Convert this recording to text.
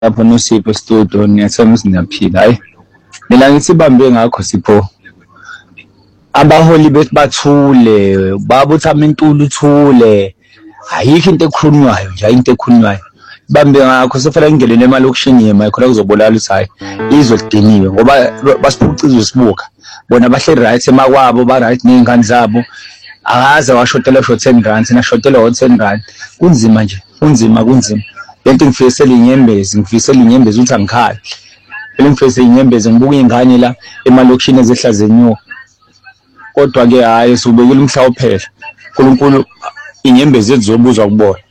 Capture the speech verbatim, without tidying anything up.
lapho noSipho studio ngiyathemba ukuthi niyaphila. Hayi mina ngithi bambe ngakho Sipho, abaholi bethu bathule, babuthama intuli uthule, ayikho into ekhulunywayo nje, into ekhulunywayo bambe ngakho sefela ngingelele emalokishini yema khona kuzobonakala ukuthi hayi izwe lidiniwe ngoba basiphuciza isibuka bona bahle right emakwabo ba right nezingane zabo akaze washotela sho ten rand na shotela ten rand kunzima nje kunzima kunzima lento ngifisela inyembezi ngifisela inyembezi uthi angikhali phela ngifisela inyembezi ngibuka ingane la emalokishini ezihlazenyuka kodwa ke hayi subekile umhla ophela uNkulunkulu inyembezi ezizobuzwa kubona.